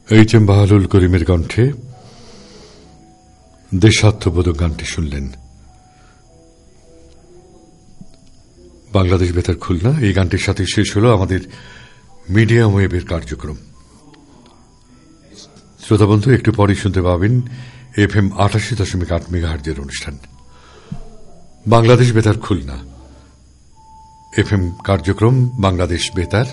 H M Bahalul করিমের কণ্ঠে দেশাত্মবোধক গানটি শুনলেন। বাংলাদেশ বেতার খুলনা এই গানটির সাথে শেষ হল আমাদের মিডিয়াম ওয়েভের কার্যক্রম। শ্রোতাবন্ধু, একটু পরে শুনতে পাবেন FM ৮৮.৮ মেগাহার্জের অনুষ্ঠান বাংলাদেশ বেতার খুলনা। FM কার্যক্রম বাংলাদেশ বেতার